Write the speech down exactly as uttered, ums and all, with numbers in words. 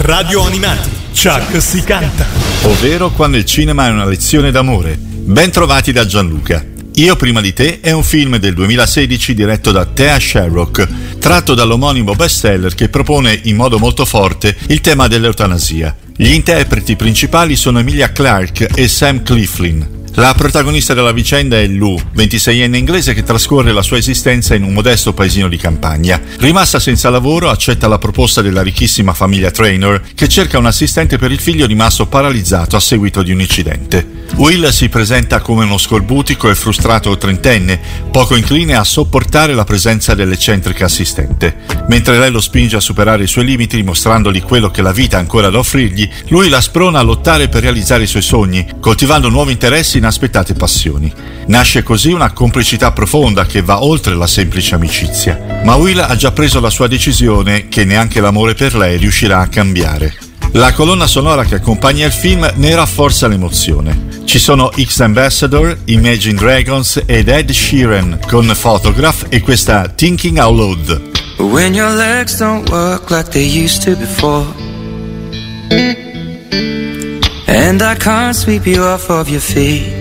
Radio Animati, Chuck si canta. Ovvero Quando il cinema è una lezione d'amore. Ben trovati da Gianluca. Io prima di te è un film del duemilasedici diretto da Thea Sharrock, tratto dall'omonimo bestseller che propone in modo molto forte il tema dell'eutanasia. Gli interpreti principali sono Emilia Clarke e Sam Claflin. La protagonista della vicenda è Lou, ventiseienne inglese che trascorre la sua esistenza in un modesto paesino di campagna. Rimasta senza lavoro, accetta la proposta della ricchissima famiglia Traynor, che cerca un assistente per il figlio rimasto paralizzato a seguito di un incidente. Will si presenta come uno scorbutico e frustrato trentenne, poco incline a sopportare la presenza dell'eccentrica assistente. Mentre lei lo spinge a superare i suoi limiti, dimostrandogli quello che la vita ha ancora da offrirgli, lui la sprona a lottare per realizzare i suoi sogni, coltivando nuovi interessi e inaspettate passioni. Nasce così una complicità profonda che va oltre la semplice amicizia. Ma Will ha già preso la sua decisione che neanche l'amore per lei riuscirà a cambiare. La colonna sonora che accompagna il film ne rafforza l'emozione. Ci sono X-Ambassador, Imagine Dragons ed Ed Sheeran con Photograph e questa Thinking Out Loud. When your legs don't work like they used to before, and I can't sweep you off of your feet,